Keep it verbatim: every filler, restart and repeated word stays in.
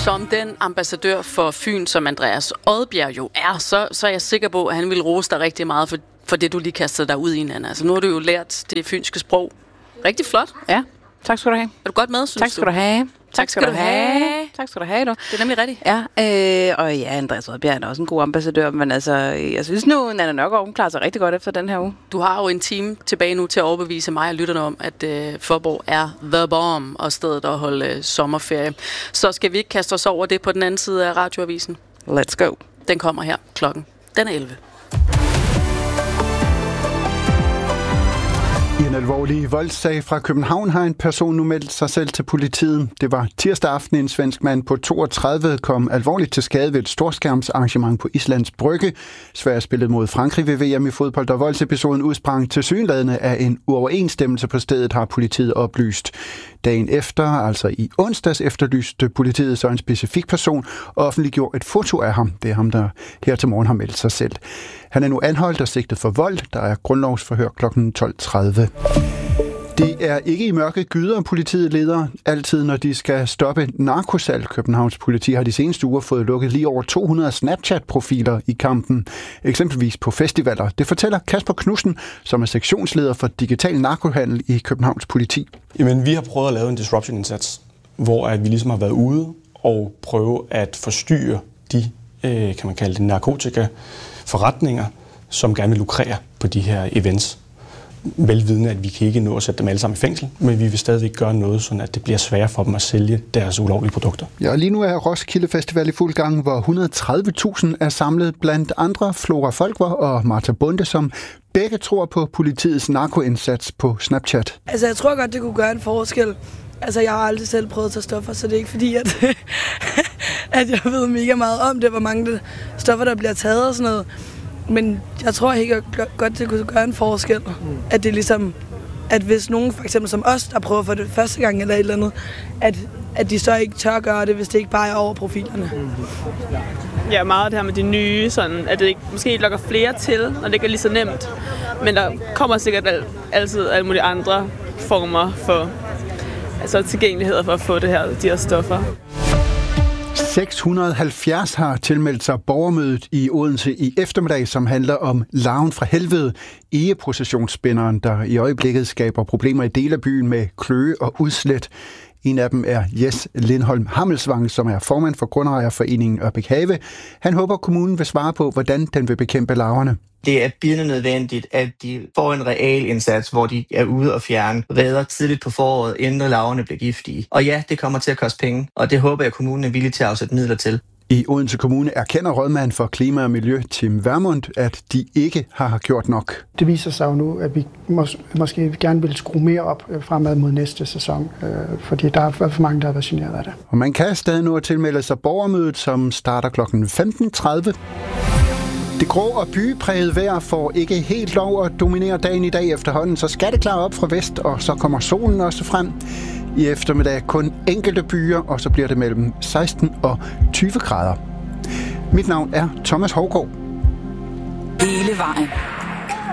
Som den ambassadør for Fyn, som Andreas Odbjerg jo er, så, så er jeg sikker på, at han vil rose dig rigtig meget for, for det, du lige kastede dig ud i, Nanna. Altså, nu har du jo lært det fynske sprog. Rigtig flot. Ja, tak skal du have. Er du godt med, synes tak skal du, du have. Tak skal du have. Tak skal du have, du. Det er nemlig rigtigt. Ja, øh, og ja, Andreas Odbjerg er også en god ambassadør, men altså, jeg synes nu, Nanna Nørgaard klarer sig rigtig godt efter den her uge. Du har jo en time tilbage nu til at overbevise mig og lytterne om, at øh, Faaborg er the bomb og stedet at holde øh, sommerferie. Så skal vi ikke kaste os over det på den anden side af radioavisen? Let's go. Den kommer her klokken. Den er elleve. I en alvorlig voldssag fra København har en person nu meldt sig selv til politiet. Det var tirsdag aften, en svensk mand på toogtredive kom alvorligt til skade ved et storskærmsarrangement på Islands Brygge. Sverige spillede mod Frankrig ved V M i fodbold, og voldsepisoden udsprang tilsyneladende af en uoverensstemmelse på stedet, har politiet oplyst. Dagen efter, altså i onsdags, efterlyste politiet så en specifik person og offentliggjorde et foto af ham. Det er ham, der her til morgen har meldt sig selv. Han er nu anholdt og sigtet for vold. Der er grundlovsforhør klokken tolv tredive. Det er ikke i mørke gyder, politiet leder altid, når de skal stoppe narkosalg. Københavns politi har de seneste uger fået lukket lige over to hundrede Snapchat-profiler i kampen, eksempelvis på festivaler. Det fortæller Kasper Knudsen, som er sektionsleder for digital narkohandel i Københavns politi. Jamen, vi har prøvet at lave en disruption-indsats, hvor at vi ligesom har været ude og prøve at forstyrre de, kan man kalde det, narkotika-forretninger, som gerne vil lukrere på de her events. Velvidende, at vi kan ikke nå at sætte dem alle sammen i fængsel, men vi vil stadigvæk gøre noget, sådan at det bliver sværere for dem at sælge deres ulovlige produkter. Ja, og lige nu er Roskilde Festival i fuld gang, hvor et hundrede og tredive tusind er samlet, blandt andre Flora Folkvar og Martha Bunde, som begge tror på politiets narkoindsats på Snapchat. Altså, jeg tror godt, det kunne gøre en forskel. Altså, jeg har aldrig selv prøvet at tage stoffer, så det er ikke fordi, at, at jeg ved mega meget om det, hvor mange stoffer, der bliver taget og sådan noget. Men jeg tror ikke godt, det kunne gøre en forskel, mm. at det er ligesom, at hvis nogen for eksempel som os, der prøver for det første gang eller et eller andet, at, at de så ikke tør gøre det, hvis det ikke bare er over profilerne. Mm. Ja, meget af det her med de nye, sådan, at det ikke, måske ikke lokker flere til, når det ikke er lige så nemt. Men der kommer sikkert al, altid alle mulige andre former for altså tilgængeligheder for at få det her, de her stoffer. seks hundrede og halvfjerds har tilmeldt sig borgermødet i Odense i eftermiddag, som handler om larven fra helvede, egeprocessionsspænderen, der i øjeblikket skaber problemer i dele af byen med kløe og udslæt. En af dem er Jes Lindholm Hammelsvang, som er formand for Grundejerforeningen Ørbæk Have. Han håber, kommunen vil svare på, hvordan den vil bekæmpe larverne. Det er bidende nødvendigt, at de får en reel indsats, hvor de er ude og fjerne reder tidligt på foråret, inden larverne bliver giftige. Og ja, det kommer til at koste penge, og det håber jeg, at kommunen er villig til at afsætte midler til. I Odense Kommune erkender rådmand for klima og miljø, Tim Vermund, at de ikke har gjort nok. Det viser sig jo nu, at vi mås- måske gerne vil skrue mere op fremad mod næste sæson, øh, fordi der er for mange, der er vaccineret af det. Og man kan stadig nå at tilmelde sig borgermødet, som starter klokken femten tredive. Det grå og byprægede vejr får ikke helt lov at dominere dagen i dag efterhånden, så skal det klare op fra vest, og så kommer solen også frem. I eftermiddag kun enkelte byer, og så bliver det mellem seksten og tyve grader. Mit navn er Thomas Hovgaard. Hele vejen